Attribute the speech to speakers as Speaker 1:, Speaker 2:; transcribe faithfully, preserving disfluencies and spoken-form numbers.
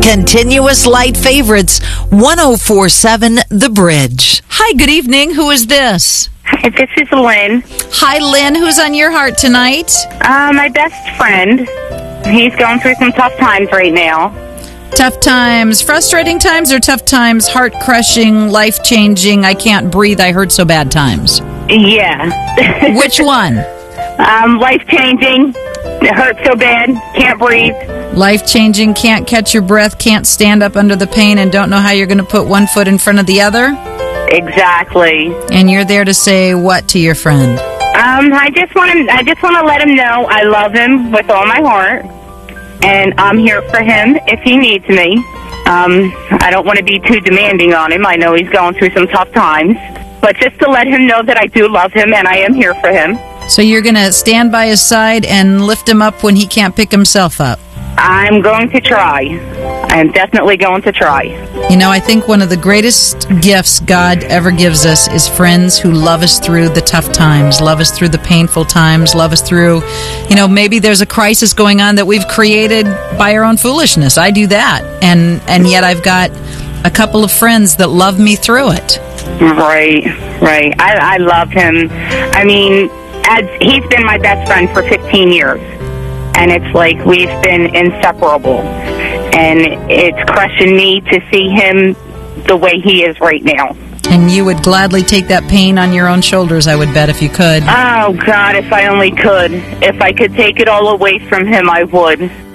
Speaker 1: Continuous Light Favorites, one oh four point seven The Bridge. Hi, good evening. Who is this?
Speaker 2: Hi, this is Lynn.
Speaker 1: Hi, Lynn. Who's on your heart tonight?
Speaker 2: Uh, my best friend. He's going through some tough times right now.
Speaker 1: Tough times, frustrating times, or tough times, heart-crushing, life-changing, I can't breathe, I hurt so bad times?
Speaker 2: Yeah.
Speaker 1: Which one?
Speaker 2: Um, life-changing, it hurts so bad, can't breathe.
Speaker 1: Life-changing, can't catch your breath, can't stand up under the pain, and don't know how you're going to put one foot in front of the other?
Speaker 2: Exactly.
Speaker 1: And you're there to say what to your friend?
Speaker 2: Um, I just want to, I just want to let him know I love him with all my heart, and I'm here for him if he needs me. Um, I don't want to be too demanding on him. I know he's going through some tough times, but just to let him know that I do love him and I am here for him.
Speaker 1: So you're going to stand by his side and lift him up when he can't pick himself up?
Speaker 2: I'm going to try. I'm definitely going to try.
Speaker 1: You know, I think one of the greatest gifts God ever gives us is friends who love us through the tough times, love us through the painful times, love us through, you know, maybe there's a crisis going on that we've created by our own foolishness. I do that. And, and yet I've got a couple of friends that love me through it.
Speaker 2: Right, right. I, I love him. I mean, as he's been my best friend for fifteen years. And it's like we've been inseparable. And it's crushing me to see him the way he is right now.
Speaker 1: And you would gladly take that pain on your own shoulders, I would bet, if you could.
Speaker 2: Oh, God, if I only could. If I could take it all away from him, I would.